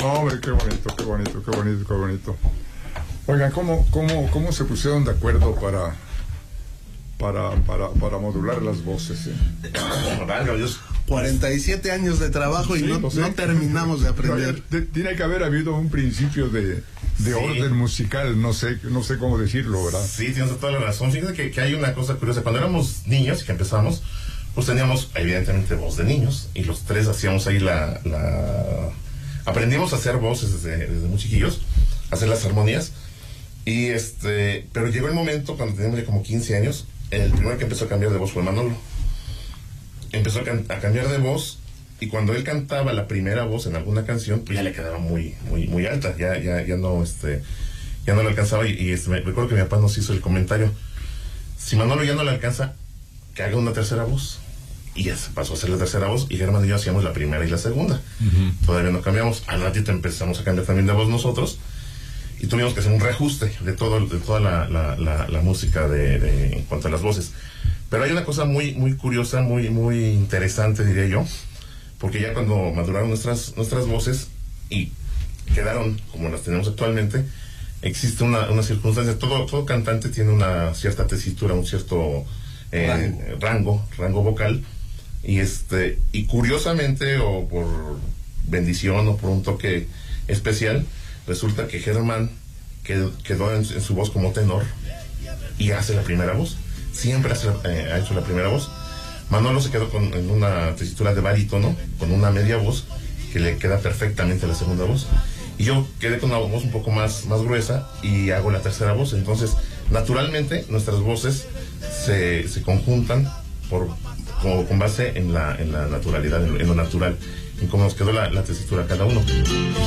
Hombre, qué bonito, qué bonito, qué bonito, qué bonito. Oigan, ¿cómo se pusieron de acuerdo para modular las voces? Válgame Dios. 47 años de trabajo y Sí, no sí. terminamos de aprender. Tiene que haber habido un principio de orden musical, no sé cómo decirlo, ¿verdad? Sí, tienes toda la razón. Fíjate que hay una cosa curiosa. Cuando éramos niños y que empezamos, pues teníamos evidentemente voz de niños y los tres hacíamos ahí aprendimos a hacer voces desde muy chiquillos, a hacer las armonías. Y pero llegó el momento cuando teníamos ya como 15 años, el primero que empezó a cambiar de voz fue Manolo. Empezó a cambiar de voz, y cuando él cantaba la primera voz en alguna canción, pues ya le quedaba muy alta, ya no le alcanzaba. Me recuerdo que mi papá nos hizo el comentario: si Manolo ya no le alcanza, que haga una tercera voz. Y ya se pasó a hacer la tercera voz, y Germán y yo hacíamos la primera y la segunda. Todavía no cambiamos. Al ratito empezamos a cambiar también de voz nosotros, y tuvimos que hacer un reajuste de toda la música en cuanto a las voces. Pero hay una cosa muy curiosa, muy interesante, diría yo, porque ya cuando maduraron nuestras voces y quedaron como las tenemos actualmente, existe una circunstancia. Todo cantante tiene una cierta tesitura, un cierto rango vocal, y curiosamente, o por bendición o por un toque especial, resulta que Germán quedó en su voz como tenor y hace la primera voz. Siempre ha hecho la primera voz. Manolo se quedó en una tesitura de barítono, con una media voz que le queda perfectamente la segunda voz. Y yo quedé con una voz un poco más gruesa y hago la tercera voz. Entonces, naturalmente, nuestras voces se conjuntan con base en la naturalidad, en lo natural, en cómo nos quedó la tesitura cada uno.